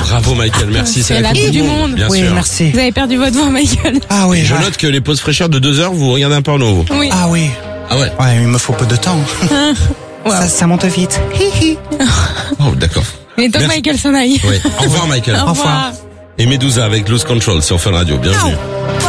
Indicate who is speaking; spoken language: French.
Speaker 1: Bravo Michael, merci.
Speaker 2: C'est la Coupe du Monde.
Speaker 1: Bien
Speaker 3: Oui,
Speaker 1: sûr.
Speaker 3: merci.
Speaker 2: Vous avez perdu votre voix, Michael.
Speaker 3: Ah oui,
Speaker 1: Je note que les pauses fraîcheurs de 2 heures, vous regardez un porno, vous.
Speaker 2: Oui.
Speaker 3: Ah oui.
Speaker 1: Ah ouais.
Speaker 3: Ouais, il me faut peu de temps. Ça monte vite. Hi.
Speaker 1: Oh, d'accord.
Speaker 2: Mais tant que
Speaker 1: Merci.
Speaker 2: Michael s'en aille.
Speaker 1: Oui. Au revoir Michael.
Speaker 2: Au revoir.
Speaker 1: Et Medusa avec Lose Control sur Fun Radio. Bienvenue.